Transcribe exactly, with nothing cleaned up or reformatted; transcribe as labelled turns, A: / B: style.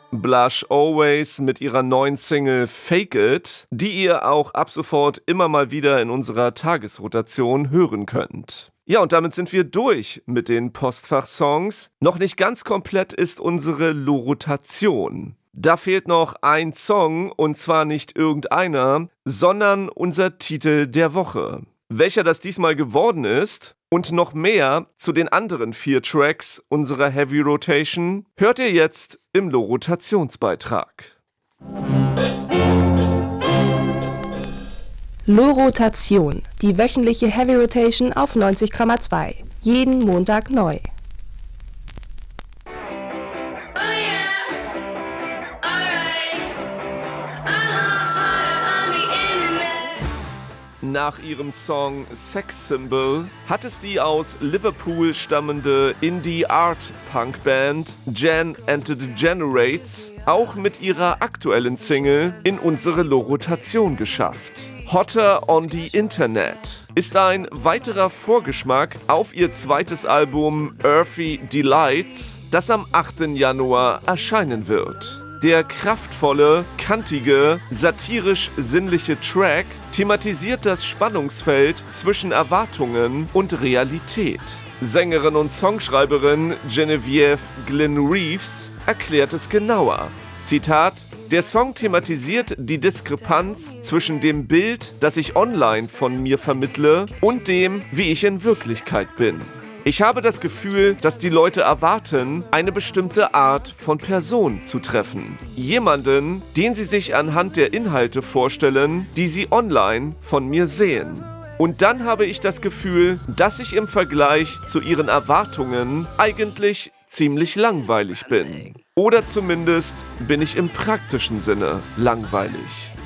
A: Blush Always mit ihrer neuen Single Fake It, die ihr auch ab sofort immer mal wieder in unserer Tagesrotation hören könnt. Ja, und damit sind wir durch mit den Postfach-Songs. Noch nicht ganz komplett ist unsere Lorotation. Da fehlt noch ein Song, und zwar nicht irgendeiner, sondern unser Titel der Woche. Welcher das diesmal geworden ist und noch mehr zu den anderen vier Tracks unserer Heavy Rotation hört ihr jetzt im Lorotationsbeitrag.
B: Lorotation, die wöchentliche Heavy Rotation auf neunzig Komma zwei. Jeden Montag neu.
A: Nach ihrem Song Sex Symbol hat es die aus Liverpool stammende Indie-Art-Punk-Band Jan and the Degenerates auch mit ihrer aktuellen Single in unsere Lorotation geschafft. Hotter on the Internet ist ein weiterer Vorgeschmack auf ihr zweites Album Earthy Delights, das am achten Januar erscheinen wird. Der kraftvolle, kantige, satirisch-sinnliche Track thematisiert das Spannungsfeld zwischen Erwartungen und Realität. Sängerin und Songschreiberin Genevieve Glynn Reeves erklärt es genauer. Zitat: Der Song thematisiert die Diskrepanz zwischen dem Bild, das ich online von mir vermittle, und dem, wie ich in Wirklichkeit bin. Ich habe das Gefühl, dass die Leute erwarten, eine bestimmte Art von Person zu treffen. Jemanden, den sie sich anhand der Inhalte vorstellen, die sie online von mir sehen. Und dann habe ich das Gefühl, dass ich im Vergleich zu ihren Erwartungen eigentlich ziemlich langweilig bin. Oder zumindest bin ich im praktischen Sinne langweilig.